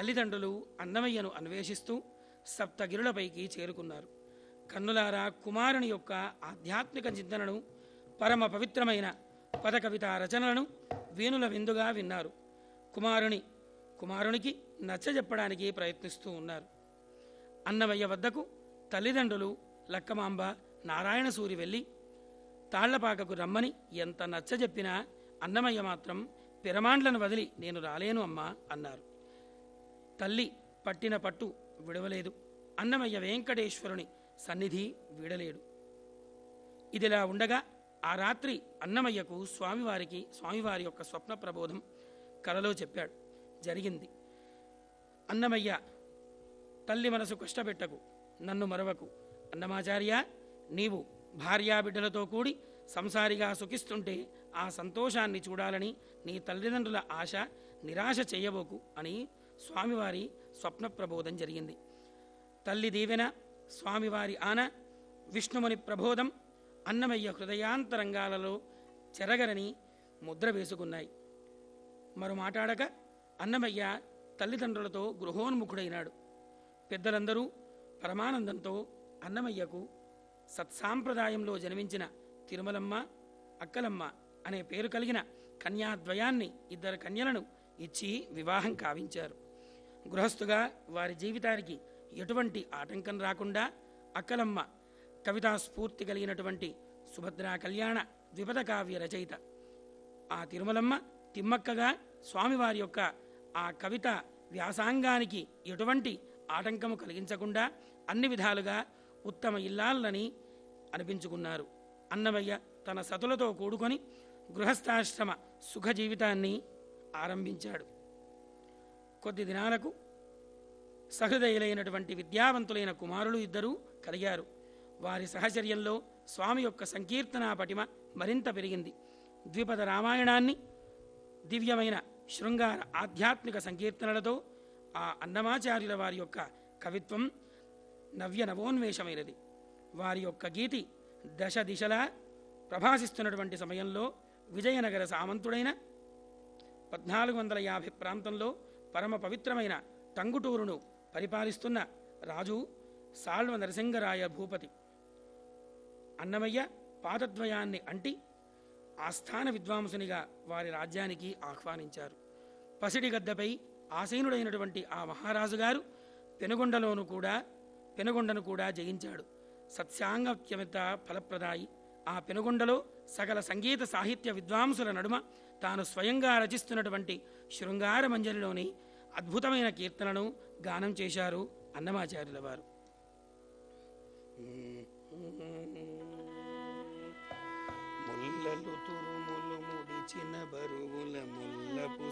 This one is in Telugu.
తల్లిదండ్రులు అన్నమయ్యను అన్వేషిస్తూ సప్తగిరులపైకి చేరుకున్నారు. కన్నులారా కుమారుని యొక్క ఆధ్యాత్మిక చింతనను, పరమ పవిత్రమైన పదకవితా రచనలను వేణుల విందుగా విన్నారు. కుమారునికి నచ్చజెప్పడానికి ప్రయత్నిస్తూ ఉన్నారు. అన్నమయ్య వద్దకు తల్లిదండ్రులు లక్కమాంబ, నారాయణసూరి వెళ్ళి తాళ్లపాకకు రమ్మని ఎంత నచ్చజెప్పినా అన్నమయ్య మాత్రం పిరమాండ్లను వదిలి నేను రాలేను అమ్మా అన్నారు. తల్లి పట్టిన పట్టు విడవలేదు. అన్నమయ్య వెంకటేశ్వరుని సన్నిధి వీడలేడు. ఇదిలా ఉండగా ఆ రాత్రి అన్నమయ్యకు స్వామివారి యొక్క స్వప్న ప్రబోధం కలలో చెప్పాడు. జరిగింది. అన్నమయ్య, తల్లి మనసు కష్టపెట్టకు, నన్ను మరవకు. అన్నమాచార్య, నీవు భార్యాబిడ్డలతో కూడి సంసారిగా సుఖిస్తుంటే ఆ సంతోషాన్ని చూడాలని నీ తల్లిదండ్రుల ఆశ నిరాశ చేయబోకు అని స్వామివారి స్వప్న ప్రబోధం జరిగింది. తల్లి దీవెన, స్వామివారి ఆన, విష్ణుముని ప్రబోధం అన్నమయ్య హృదయాంతరంగాలలో చెరగరని ముద్ర వేసుకున్నాయి. మరో మాటాడక అన్నమయ్య తల్లిదండ్రులతో గృహోన్ముఖుడైనాడు. పెద్దలందరూ పరమానందంతో అన్నమయ్యకు సత్సాంప్రదాయంలో జన్మించిన తిరుమలమ్మ, అక్కలమ్మ అనే పేరు కలిగిన కన్యాద్వయాన్ని, 2 కన్యలను ఇచ్చి వివాహం కావించారు. గృహస్థుగా వారి జీవితానికి ఎటువంటి ఆటంకం రాకుండా అక్కలమ్మ కవితా స్ఫూర్తి కలిగినటువంటి సుభద్రా కళ్యాణ ద్విపద కావ్య రచయిత. ఆ తిరుమలమ్మ తిమ్మక్కగా స్వామివారి యొక్క ఆ కవిత వ్యాసాంగానికి ఎటువంటి ఆటంకము కలిగించకుండా అన్ని విధాలుగా ఉత్తమ ఇల్లాలని అనిపించుకున్నారు. అన్నమయ్య తన సతులతో కూడుకొని గృహస్థాశ్రమ సుఖ జీవితాన్ని ఆరంభించాడు. కొద్ది దినాలకు సహృదయులైనటువంటి విద్యావంతులైన కుమారులు 2 కలిగారు. వారి సహచర్యంలో స్వామి యొక్క సంకీర్తనా పటిమ మరింత పెరిగింది. ద్విపద రామాయణాన్ని దివ్యమైన శృంగార ఆధ్యాత్మిక సంకీర్తనలతో ఆ అన్నమాచార్యుల వారి యొక్క కవిత్వం నవ్య నవోన్మేషమైనది. వారి యొక్క గీతి దశ దిశలా ప్రభాసిస్తున్నటువంటి సమయంలో విజయనగర సామంతుడైన 1450 ప్రాంతంలో పరమ పవిత్రమైన టంగుటూరును పరిపాలిస్తున్న రాజు సాళ్వ నరసింగరాయ భూపతి అన్నమయ్య పాదద్వయాన్ని అంటి ఆస్థాన విద్వాంసునిగా వారి రాజ్యానికి ఆహ్వానించారు. పసిడి గద్దపై ఆసీనుడైనటువంటి ఆ మహారాజుగారు పెనుగొండను కూడా జయించాడు. సత్సాంగత్యమిత ఫలప్రదాయి. ఆ పెనుగొండలో సకల సంగీత సాహిత్య విద్వాంసుల నడుమ తాను స్వయంగా రచిస్తున్నటువంటి శృంగార మంజరిలోని అద్భుతమైన కీర్తనను గానం చేశారు అన్నమాచార్యుల వారు. ముల్లలు తురుములు ముడిచిన బరువుల ముల్లపు